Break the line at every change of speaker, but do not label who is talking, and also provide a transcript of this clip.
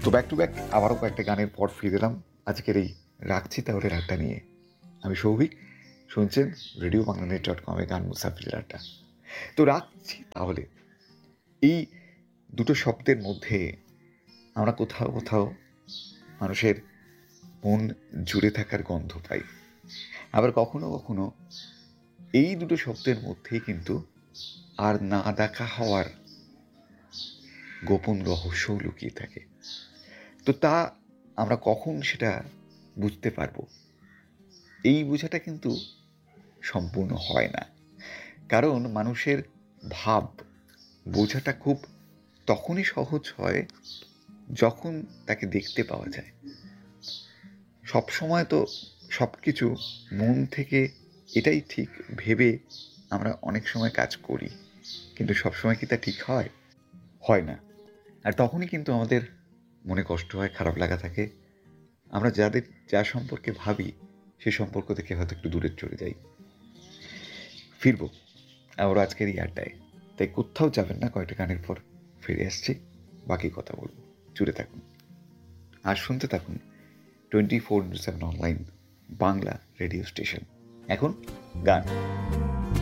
তো back to back আবারও কয়েকটা গানের পর ফিরে এলাম আজকের এই রাখছি তাহলে আড্ডা নিয়ে। আমি সৌভিক, শুনছেন রেডিও বাংলা নেট.কমে গান মুসাফিরের আড্ডা। তো রাখছি তাহলে এই দুটো শব্দের মধ্যে আমরা কোথাও কোথাও মানুষের মন জুড়ে থাকার গন্ধ পাই, আবার কখনো কখনো এই দুটো শব্দের মধ্যেই কিন্তু আর না দেখা হওয়ার গোপন রহস্যও লুকিয়ে থাকে। তো তা আমরা কখন সেটা বুঝতে পারবো, এই বোঝাটা কিন্তু সম্পূর্ণ হয় না। কারণ মানুষের ভাব বোঝাটা খুব তখনই সহজ হয় যখন তাকে দেখতে পাওয়া যায়। সবসময় তো সব কিছু মন থেকে এটাই ঠিক ভেবে আমরা অনেক সময় কাজ করি, কিন্তু সবসময় কি তা ঠিক হয়? হয় না। আর তখনই কিন্তু আমাদের মনে কষ্ট হয়, খারাপ লাগা থাকে। আমরা যা সম্পর্কে ভাবি সে সম্পর্ক থেকে হয়তো একটু দূরে চলে যাই। ফিরবো আবার আজকের এই আড্ডায়, তাই কোথাও যাবেন না। কয়েকটা গানের পর ফিরে আসছি, বাকি কথা বলবো। জুড়ে থাকুন আর শুনতে থাকুন 24/7 অনলাইন বাংলা রেডিও স্টেশন। এখন গান।